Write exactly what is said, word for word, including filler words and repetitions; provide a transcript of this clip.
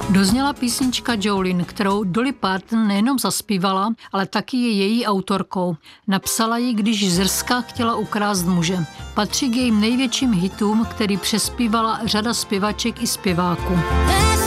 Dozněla písnička Jolene, kterou Dolly Parton nejenom zaspívala, ale taky je její autorkou. Napsala ji, když zrska chtěla ukrást muže. Patří k jejím největším hitům, který přespívala řada zpěvaček i zpěváků.